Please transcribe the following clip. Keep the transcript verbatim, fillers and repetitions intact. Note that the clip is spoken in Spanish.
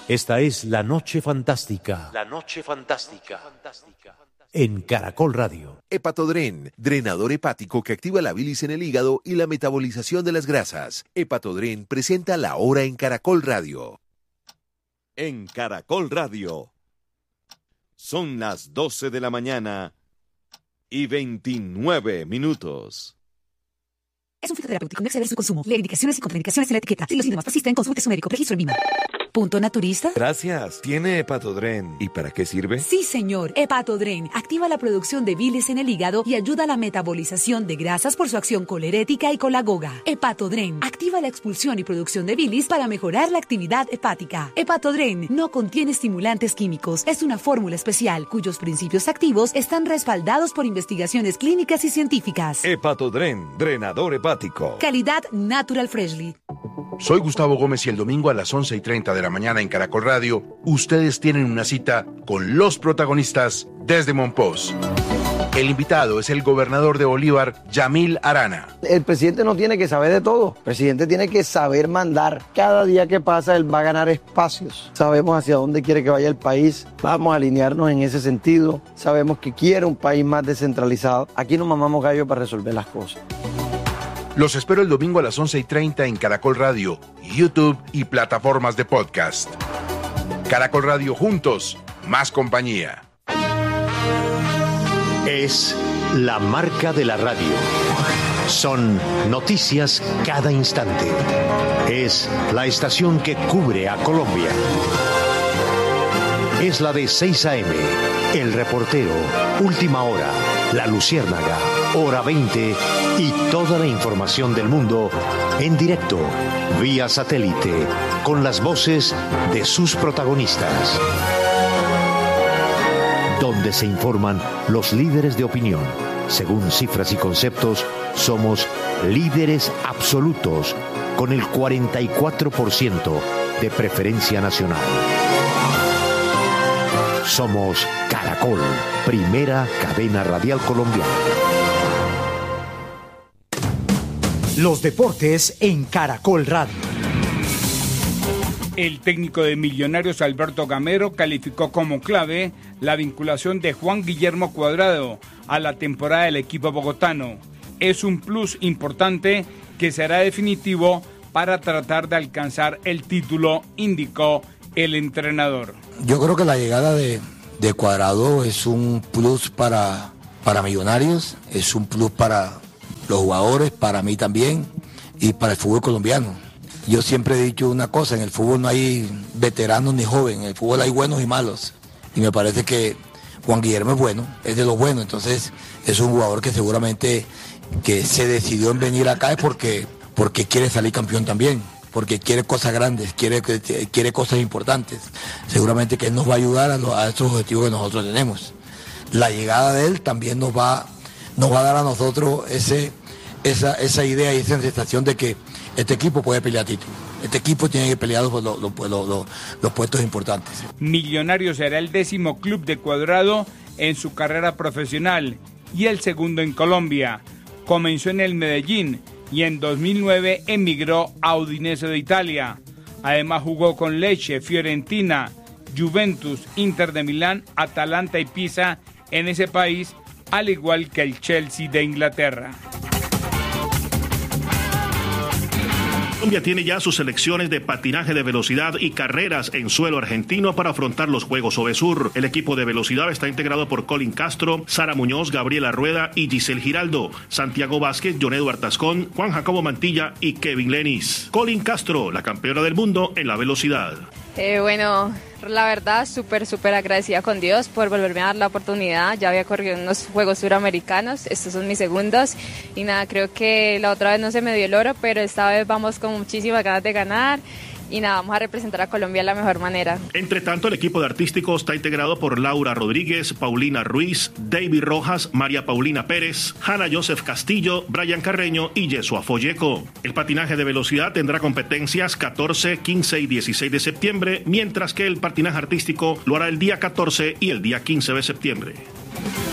Esta es La Noche Fantástica. La Noche Fantástica. En Caracol Radio. Hepatodren, drenador hepático que activa la bilis en el hígado y la metabolización de las grasas. Hepatodren presenta La Hora en Caracol Radio. En Caracol Radio. Son las doce de la mañana y veintinueve minutos. Es un fitoterapéutico, no exceder su consumo. Lee indicaciones y contraindicaciones en la etiqueta. Si los síntomas persisten, consulte su médico. Registro en Vima. ¿Punto naturista? Gracias. ¿Tiene Hepatodren? ¿Y para qué sirve? Sí, señor. Hepatodren activa la producción de bilis en el hígado y ayuda a la metabolización de grasas por su acción colerética y colagoga. Hepatodren activa la expulsión y producción de bilis para mejorar la actividad hepática. Hepatodren no contiene estimulantes químicos. Es una fórmula especial cuyos principios activos están respaldados por investigaciones clínicas y científicas. Hepatodren, drenador hepático. Calidad Natural Freshly. Soy Gustavo Gómez y el domingo a las once y treinta de la mañana en Caracol Radio, ustedes tienen una cita con los protagonistas desde Monpós. El invitado es el gobernador de Bolívar, Yamil Arana. El presidente no tiene que saber de todo. El presidente tiene que saber mandar. Cada día que pasa, él va a ganar espacios. Sabemos hacia dónde quiere que vaya el país. Vamos a alinearnos en ese sentido. Sabemos que quiere un país más descentralizado. Aquí no mamamos gallo para resolver las cosas. Los espero el domingo a las once y treinta en Caracol Radio, YouTube y plataformas de podcast. Caracol Radio juntos, más compañía. Es la marca de la radio. Son noticias cada instante. Es la estación que cubre a Colombia. Es la de seis a eme, El Reportero, Última Hora, La Luciérnaga, Hora veinte y toda la información del mundo en directo, vía satélite, con las voces de sus protagonistas. Donde se informan los líderes de opinión. Según cifras y conceptos, somos líderes absolutos, con el cuarenta y cuatro por ciento de preferencia nacional. Somos Caracol, primera cadena radial colombiana. Los deportes en Caracol Radio. El técnico de Millonarios, Alberto Gamero, calificó como clave la vinculación de Juan Guillermo Cuadrado a la temporada del equipo bogotano. Es un plus importante que será definitivo para tratar de alcanzar el título, indicó el entrenador. Yo creo que la llegada de, de Cuadrado es un plus para, para Millonarios, es un plus para los jugadores, para mí también y para el fútbol colombiano. Yo siempre he dicho una cosa, en el fútbol no hay veteranos ni jóvenes, en el fútbol hay buenos y malos. Y me parece que Juan Guillermo es bueno, es de los buenos, entonces es un jugador que seguramente que se decidió en venir acá es porque, porque quiere salir campeón también, porque quiere cosas grandes, quiere, quiere cosas importantes. Seguramente que él nos va a ayudar a, los, a estos objetivos que nosotros tenemos. La llegada de él también nos va, nos va a dar a nosotros ese, esa, esa idea y esa sensación de que este equipo puede pelear título. Este equipo tiene que pelear por los, los, los, los, los puestos importantes. Millonarios será el décimo club de Cuadrado en su carrera profesional y el segundo en Colombia. Comenzó en el Medellín y en dos mil nueve emigró a Udinese de Italia. Además jugó con Lecce, Fiorentina, Juventus, Inter de Milán, Atalanta y Pisa en ese país, al igual que el Chelsea de Inglaterra. Colombia tiene ya sus selecciones de patinaje de velocidad y carreras en suelo argentino para afrontar los Juegos Ovesur. El equipo de velocidad está integrado por Colin Castro, Sara Muñoz, Gabriela Rueda y Giselle Giraldo, Santiago Vázquez, John Eduardo Tascón, Juan Jacobo Mantilla y Kevin Lenis. Colin Castro, la campeona del mundo en la velocidad. Eh, bueno, la verdad, súper, súper agradecida con Dios por volverme a dar la oportunidad. Ya había corrido en unos Juegos Suramericanos, estos son mis segundos. Y nada, creo que la otra vez no se me dio el oro, pero esta vez vamos con muchísimas ganas de ganar. Y nada, vamos a representar a Colombia de la mejor manera. Entre tanto, el equipo de artísticos está integrado por Laura Rodríguez, Paulina Ruiz, David Rojas, María Paulina Pérez, Hanna Joseph Castillo, Brian Carreño y Yesua Folleco. El patinaje de velocidad tendrá competencias catorce, quince y dieciséis de septiembre, mientras que el patinaje artístico lo hará el día catorce y el día quince de septiembre.